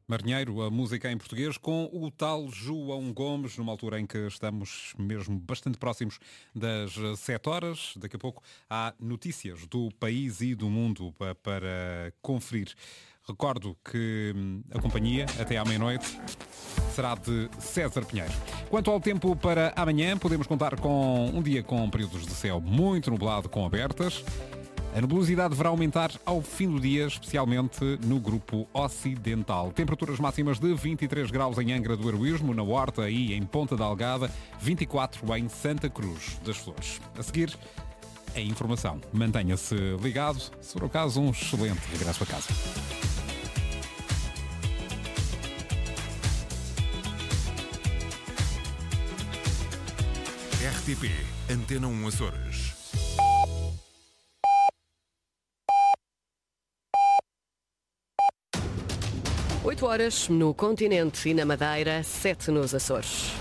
Marinheiro, a música em português, com o tal João Gomes, numa altura em que estamos mesmo bastante próximos das 7 horas. Daqui a pouco há notícias do país e do mundo para conferir. Recordo que a companhia, até à meia-noite, será de César Pinheiro. Quanto ao tempo para amanhã, podemos contar com um dia com períodos de céu muito nublado com abertas. A nebulosidade deverá aumentar ao fim do dia, especialmente no grupo ocidental. Temperaturas máximas de 23 graus em Angra do Heroísmo, na Horta e em Ponta da Algada, 24 em Santa Cruz das Flores. A seguir, a informação. Mantenha-se ligado, se for o caso, um excelente regresso a casa. RTP Antena 1 Açores. Oito horas no continente e na Madeira, 7 nos Açores.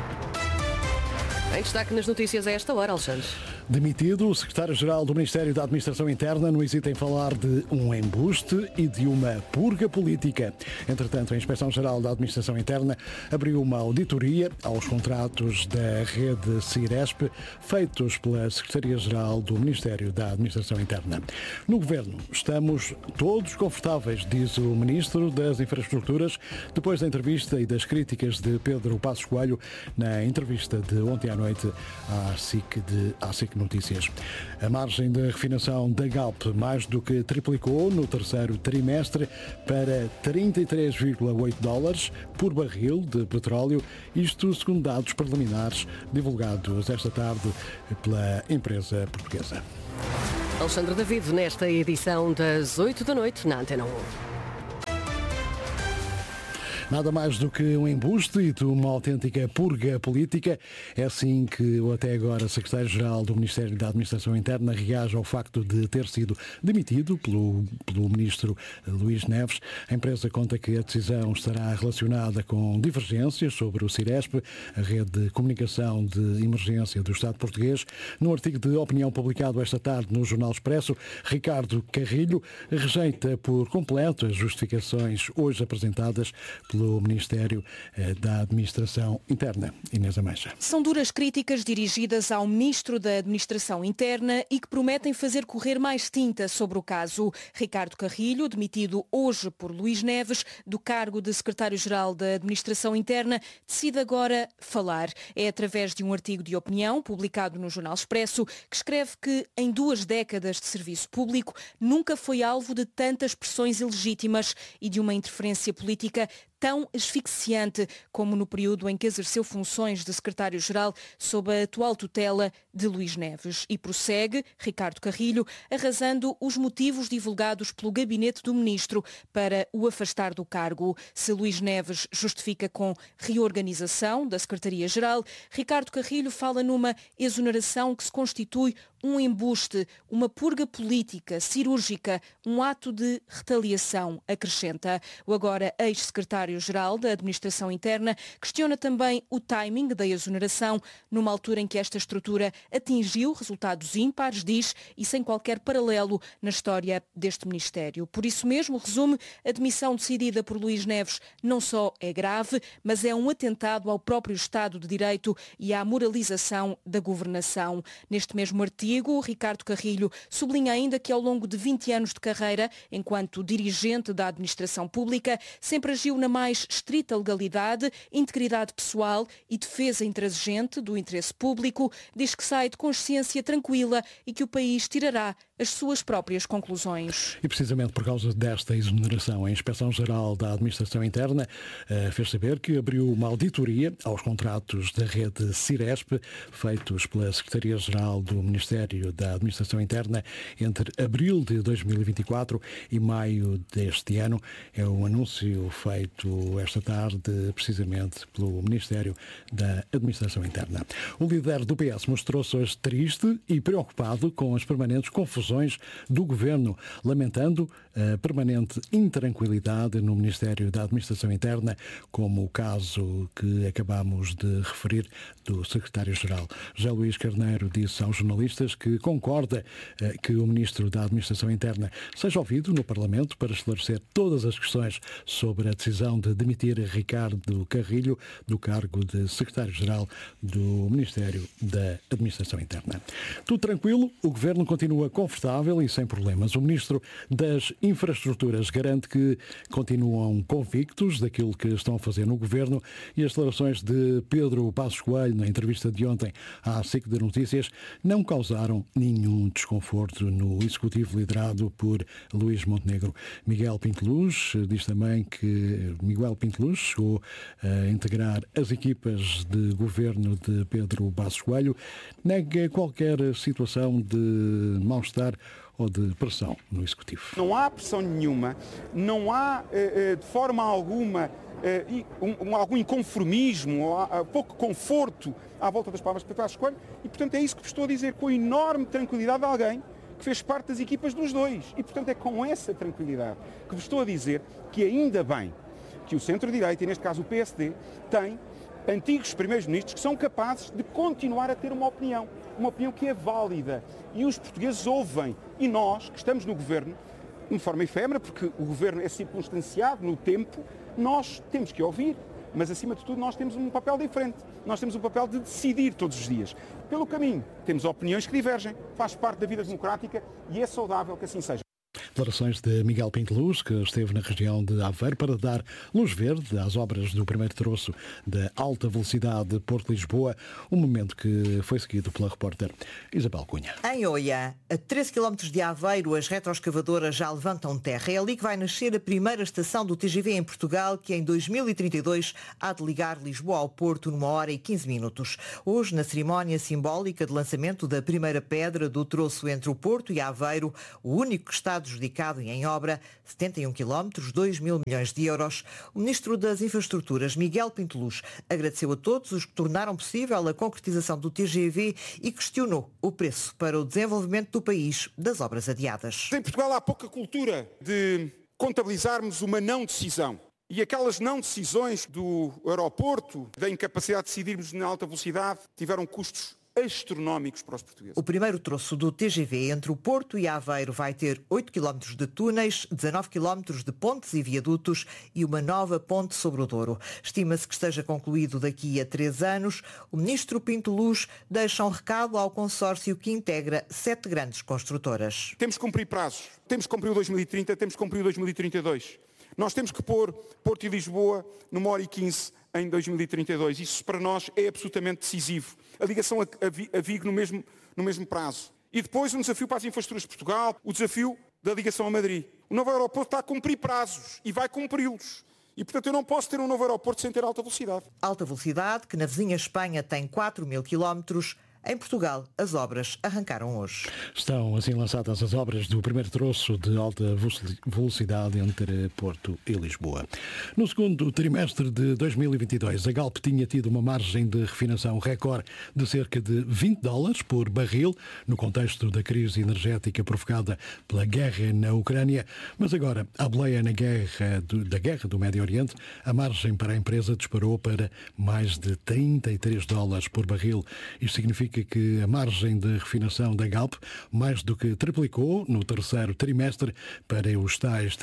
Em destaque nas notícias a esta hora, Alexandre. Demitido, o secretário-geral do Ministério da Administração Interna não hesita em falar de um embuste e de uma purga política. Entretanto, a Inspeção-Geral da Administração Interna abriu uma auditoria aos contratos da rede Ciresp feitos pela Secretaria-Geral do Ministério da Administração Interna. No Governo, estamos todos confortáveis, diz o Ministro das Infraestruturas, depois da entrevista e das críticas de Pedro Passos Coelho na entrevista de ontem à noite à SIC Notícias. A margem de refinação da Galp mais do que triplicou no terceiro trimestre para $33,8 por barril de petróleo, isto segundo dados preliminares divulgados esta tarde pela empresa portuguesa. Alexandre David, nesta edição das 8 da noite na Antena 1. Nada mais do que um embuste e de uma autêntica purga política. É assim que o até agora secretário-geral do Ministério da Administração Interna reage ao facto de ter sido demitido pelo ministro Luís Neves. A empresa conta que a decisão estará relacionada com divergências sobre o Ciresp, a rede de comunicação de emergência do Estado português. Num artigo de opinião publicado esta tarde no Jornal Expresso, Ricardo Carrilho rejeita por completo as justificações hoje apresentadas pelo Ministério da Administração Interna. Inês Ameixa. São duras críticas dirigidas ao Ministro da Administração Interna e que prometem fazer correr mais tinta sobre o caso. Ricardo Carrilho, demitido hoje por Luís Neves do cargo de Secretário-Geral da Administração Interna, decide agora falar. É através de um artigo de opinião publicado no Jornal Expresso que escreve que em 2 décadas de serviço público nunca foi alvo de tantas pressões ilegítimas e de uma interferência política tão asfixiante como no período em que exerceu funções de secretário-geral sob a atual tutela de Luís Neves. E prossegue, Ricardo Carrilho, arrasando os motivos divulgados pelo gabinete do ministro para o afastar do cargo. Se Luís Neves justifica com reorganização da Secretaria-Geral, Ricardo Carrilho fala numa exoneração que se constitui um embuste, uma purga política, cirúrgica, um ato de retaliação, acrescenta. O agora ex-secretário-geral da Administração Interna questiona também o timing da exoneração, numa altura em que esta estrutura atingiu resultados ímpares, diz, e sem qualquer paralelo na história deste Ministério. Por isso mesmo, resume, a demissão decidida por Luís Neves não só é grave, mas é um atentado ao próprio Estado de Direito e à moralização da governação. Neste mesmo artigo, Ricardo Carrilho sublinha ainda que ao longo de 20 anos de carreira, enquanto dirigente da administração pública, sempre agiu na mais estrita legalidade, integridade pessoal e defesa intransigente do interesse público. Diz que sai de consciência tranquila e que o país tirará as suas próprias conclusões. E precisamente por causa desta exoneração, a Inspeção-Geral da Administração Interna fez saber que abriu uma auditoria aos contratos da rede Ciresp, feitos pela Secretaria-Geral do Ministério da Administração Interna entre abril de 2024 e maio deste ano. É um anúncio feito esta tarde, precisamente pelo Ministério da Administração Interna. O líder do PS mostrou-se hoje triste e preocupado com as permanentes confusões do Governo, lamentando a permanente intranquilidade no Ministério da Administração Interna, como o caso que acabamos de referir do Secretário-Geral. José Luís Carneiro disse aos jornalistas que concorda que o Ministro da Administração Interna seja ouvido no Parlamento para esclarecer todas as questões sobre a decisão de demitir Ricardo Carrilho do cargo de Secretário-Geral do Ministério da Administração Interna. Tudo tranquilo, o Governo continua confortável e sem problemas. O Ministro das Infraestruturas garante que continuam convictos daquilo que estão a fazer no Governo e as declarações de Pedro Passos Coelho na entrevista de ontem à SIC de Notícias não causaram nenhum desconforto no Executivo liderado por Luís Montenegro. Miguel Pinteluz diz também que Miguel Pinteluz chegou a integrar as equipas de governo de Pedro Passos Coelho, nega qualquer situação de mal-estar ou de pressão no Executivo. Não há pressão nenhuma, não há de forma alguma algum inconformismo, ou há pouco conforto à volta das palavras de Pedro Passos Coelho e, portanto, é isso que estou a dizer com a enorme tranquilidade de alguém que fez parte das equipas dos dois. E, portanto, é com essa tranquilidade que vos estou a dizer que ainda bem que o centro-direita, e neste caso o PSD, tem antigos primeiros-ministros que são capazes de continuar a ter uma opinião que é válida. E os portugueses ouvem. E nós, que estamos no governo, de forma efêmera, porque o governo é circunstanciado no tempo, nós temos que ouvir. Mas, acima de tudo, nós temos um papel diferente. Nós temos um papel de decidir todos os dias. Pelo caminho, temos opiniões que divergem. Faz parte da vida democrática e é saudável que assim seja. Declarações de Miguel Pinteluz, que esteve na região de Aveiro para dar luz verde às obras do primeiro troço da alta velocidade Porto-Lisboa, um momento que foi seguido pela repórter Isabel Cunha. Em Oia, a 13 km de Aveiro, as retroescavadoras já levantam terra. É ali que vai nascer a primeira estação do TGV em Portugal, que em 2032 há de ligar Lisboa ao Porto numa hora e 15 minutos. Hoje, na cerimónia simbólica de lançamento da primeira pedra do troço entre o Porto e Aveiro, o único que está adjudicado e em obra, 71 km, 2 mil milhões de euros, o Ministro das Infraestruturas, Miguel Pinteluz, agradeceu a todos os que tornaram possível a concretização do TGV e questionou o preço para o desenvolvimento do país das obras adiadas. Em Portugal há pouca cultura de contabilizarmos uma não decisão. E aquelas não decisões do aeroporto, da incapacidade de decidirmos na alta velocidade, tiveram custos astronómicos para os portugueses. O primeiro troço do TGV entre o Porto e Aveiro vai ter 8 km de túneis, 19 km de pontes e viadutos e uma nova ponte sobre o Douro. Estima-se que esteja concluído daqui a 3 anos. O Ministro Pinteluz deixa um recado ao consórcio que integra 7 grandes construtoras. Temos que cumprir prazos. Temos que cumprir o 2030, temos que cumprir o 2032. Nós temos que pôr Porto e Lisboa numa hora e 15 em 2032. Isso para nós é absolutamente decisivo. A ligação a Vigo no mesmo prazo. E depois um desafio para as infraestruturas de Portugal, o desafio da ligação a Madrid. O novo aeroporto está a cumprir prazos e vai cumpri-los. E, portanto, eu não posso ter um novo aeroporto sem ter alta velocidade. Alta velocidade, que na vizinha Espanha tem 4 mil quilómetros. Em Portugal, as obras arrancaram hoje. Estão assim lançadas as obras do primeiro troço de alta velocidade entre Porto e Lisboa. No segundo trimestre de 2022, a Galp tinha tido uma margem de refinação recorde de cerca de $20 por barril, no contexto da crise energética provocada pela guerra na Ucrânia. Mas agora, à boleia da guerra do Médio Oriente, a margem para a empresa disparou para mais de $33 por barril. Isto significa que a margem de refinação da Galp mais do que triplicou no terceiro trimestre para os tais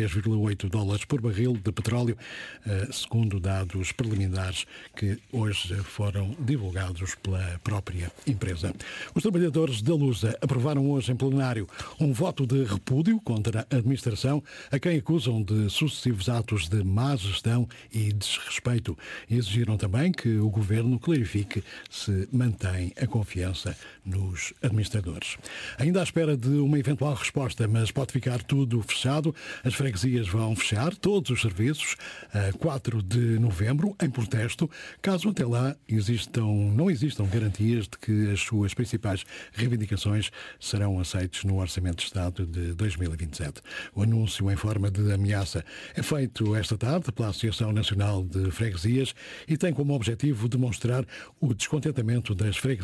$33,8 por barril de petróleo, segundo dados preliminares que hoje foram divulgados pela própria empresa. Os trabalhadores da Lusa aprovaram hoje em plenário um voto de repúdio contra a administração, a quem acusam de sucessivos atos de má gestão e desrespeito. E exigiram também que o governo clarifique se mantém a confiança nos administradores. Ainda à espera de uma eventual resposta, mas pode ficar tudo fechado. As freguesias vão fechar todos os serviços a 4 de novembro, em protesto, caso até lá não existam garantias de que as suas principais reivindicações serão aceitas no Orçamento de Estado de 2027. O anúncio em forma de ameaça é feito esta tarde pela Associação Nacional de Freguesias e tem como objetivo demonstrar o descontentamento das freguesias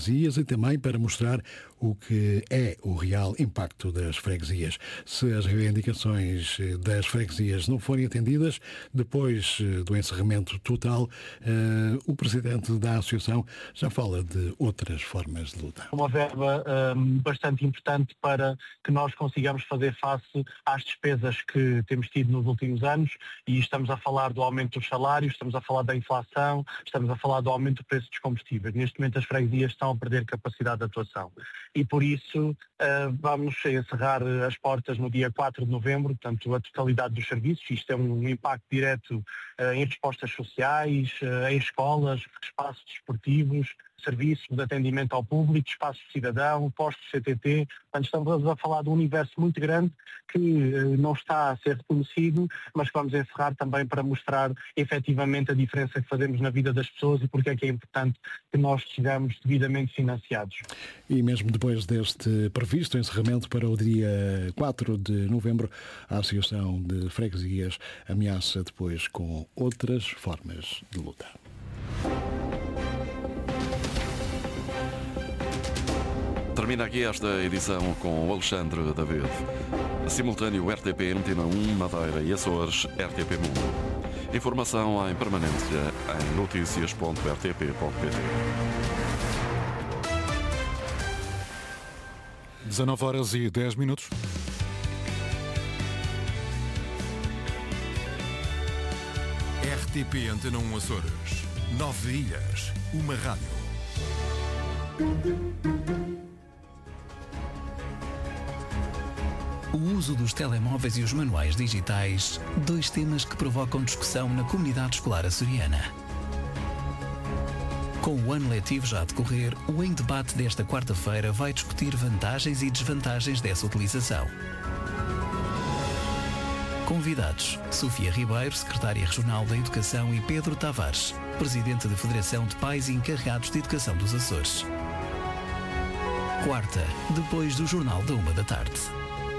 freguesias e também para mostrar o que é o real impacto das freguesias. Se as reivindicações das freguesias não forem atendidas, depois do encerramento total, o presidente da associação já fala de outras formas de luta. Uma verba bastante importante para que nós consigamos fazer face às despesas que temos tido nos últimos anos, e estamos a falar do aumento dos salários, estamos a falar da inflação, estamos a falar do aumento do preço dos combustíveis. Neste momento as freguesias estão a perder capacidade de atuação e por isso vamos encerrar as portas no dia 4 de novembro, portanto a totalidade dos serviços. Isto é um impacto direto em respostas sociais, em escolas, espaços desportivos, serviços de atendimento ao público, espaço cidadão, postos CTT. Portanto, estamos a falar de um universo muito grande que não está a ser reconhecido, mas que vamos encerrar também para mostrar efetivamente a diferença que fazemos na vida das pessoas e porque é que é importante que nós sejamos devidamente financiados. E mesmo depois deste previsto encerramento para o dia 4 de novembro, a Associação de Freguesias ameaça depois com outras formas de luta. Termina aqui esta edição com o Alexandre David. Simultâneo RTP Antena 1, Madeira e Açores, RTP Mundo. Informação em permanência em noticias.rtp.pt. 19h10. RTP Antena 1 Açores. 9 ilhas, uma rádio. O uso dos telemóveis e os manuais digitais, 2 temas que provocam discussão na comunidade escolar açoriana. Com o ano letivo já a decorrer, o Em Debate desta quarta-feira vai discutir vantagens e desvantagens dessa utilização. Convidados: Sofia Ribeiro, secretária regional da Educação, e Pedro Tavares, presidente da Federação de Pais e Encarregados de Educação dos Açores. Quarta, depois do Jornal da 13h.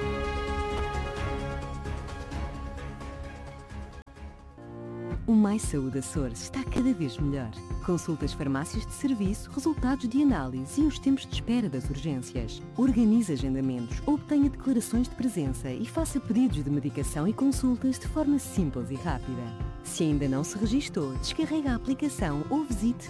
O Mais Saúde Açores está cada vez melhor. Consulte as farmácias de serviço, resultados de análise e os tempos de espera das urgências. Organize agendamentos, obtenha declarações de presença e faça pedidos de medicação e consultas de forma simples e rápida. Se ainda não se registou, descarregue a aplicação ou visite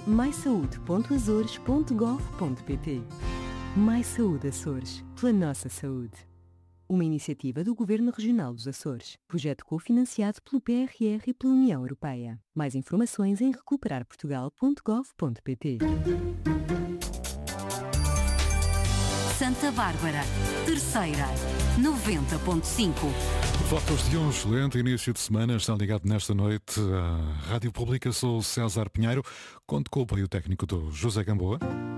maisaude.azores.gov.pt. Mais Saúde Açores, pela nossa saúde. Uma iniciativa do Governo Regional dos Açores. Projeto cofinanciado pelo PRR e pela União Europeia. Mais informações em recuperarportugal.gov.pt. Santa Bárbara, terceira, 90.5. Votos de um excelente início de semana. Está ligado nesta noite à Rádio Pública. Sou César Pinheiro. Conto com o apoio técnico do José Gamboa.